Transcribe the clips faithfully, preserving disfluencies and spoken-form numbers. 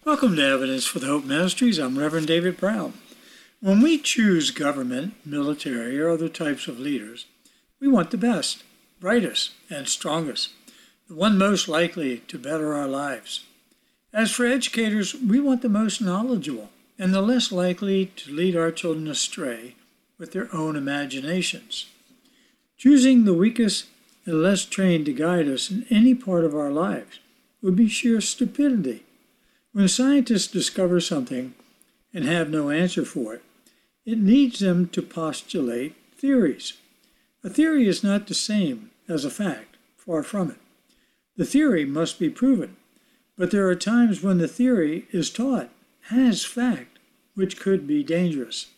Welcome to Evidence for the Hope Ministries. I'm Reverend David Brown. When we choose government, military, or other types of leaders, we want the best, brightest, and strongest, the one most likely to better our lives. As for educators, we want the most knowledgeable and the less likely to lead our children astray with their own imaginations. Choosing the weakest and less trained to guide us in any part of our lives would be sheer stupidity. When scientists discover something and have no answer for it, it needs them to postulate theories. A theory is not the same as a fact, far from it. The theory must be proven, but there are times when the theory is taught as fact, which could be dangerous.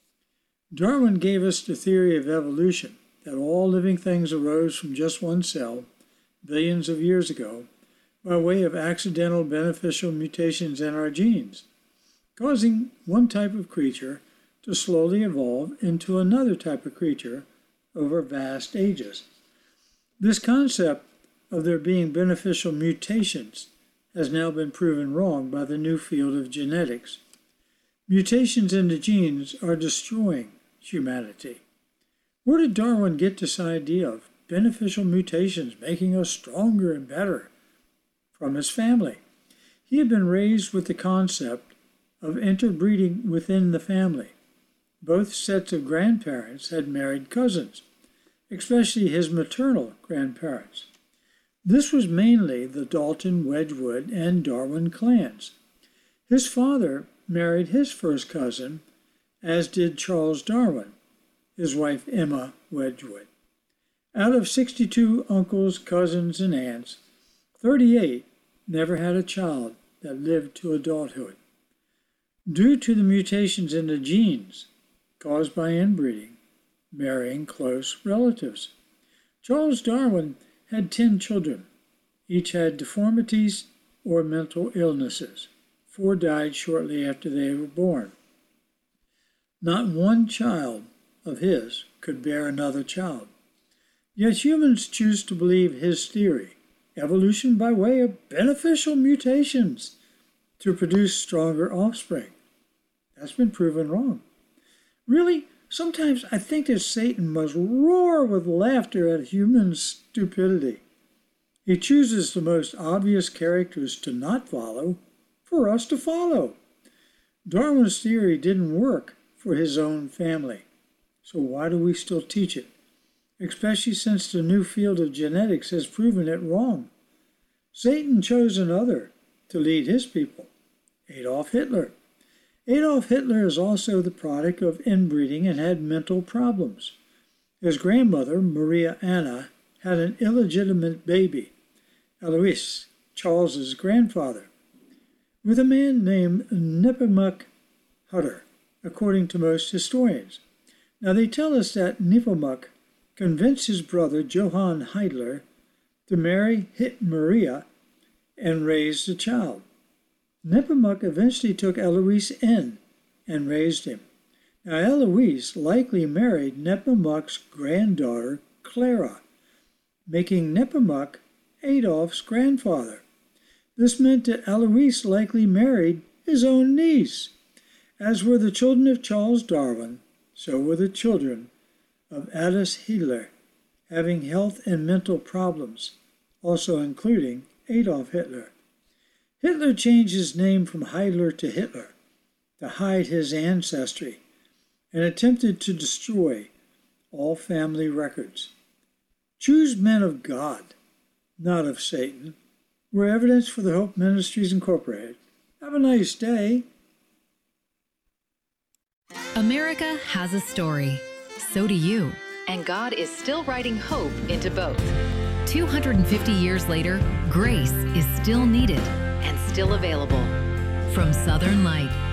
Darwin gave us the theory of evolution, that all living things arose from just one cell billions of years ago, by way of accidental beneficial mutations in our genes, causing one type of creature to slowly evolve into another type of creature over vast ages. This concept of there being beneficial mutations has now been proven wrong by the new field of genetics. Mutations in the genes are destroying humanity. Where did Darwin get this idea of beneficial mutations making us stronger and better? From his family. He had been raised with the concept of interbreeding within the family. Both sets of grandparents had married cousins, especially his maternal grandparents. This was mainly the Dalton, Wedgwood, and Darwin clans. His father married his first cousin, as did Charles Darwin, his wife Emma Wedgwood. Out of sixty-two uncles, cousins, and aunts, thirty-eight never had a child that lived to adulthood. Due to the mutations in the genes caused by inbreeding, marrying close relatives. Charles Darwin had ten children. Each had deformities or mental illnesses. Four died shortly after they were born. Not one child of his could bear another child. Yet humans choose to believe his theory, evolution by way of beneficial mutations to produce stronger offspring. That's been proven wrong. Really, sometimes I think that Satan must roar with laughter at human stupidity. He chooses the most obvious characters to not follow for us to follow. Darwin's theory didn't work for his own family, so why do we still teach it? Especially since the new field of genetics has proven it wrong. Satan chose another to lead his people, Adolf Hitler. Adolf Hitler is also the product of inbreeding and had mental problems. His grandmother, Maria Anna, had an illegitimate baby, Alois, Charles's grandfather, with a man named Nepomuk Hutter, according to most historians. Now they tell us that Nepomuk convinced his brother Johann Hitler to marry Hit Maria and raise the child. Nepomuk eventually took Eloise in and raised him. Now Eloise likely married Nepomuk's granddaughter Clara, making Nepomuk Adolf's grandfather. This meant that Eloise likely married his own niece. As were the children of Charles Darwin, so were the children of Adolf Hitler, having health and mental problems, also including Adolf Hitler. Hitler changed his name from Heidler to Hitler to hide his ancestry and attempted to destroy all family records. Choose men of God, not of Satan. We're Evidence for the Hope Ministries Incorporated. Have a nice day. America has a story. So do you. And God is still writing hope into both. two hundred fifty years later, grace is still needed and still available. From Southern Light,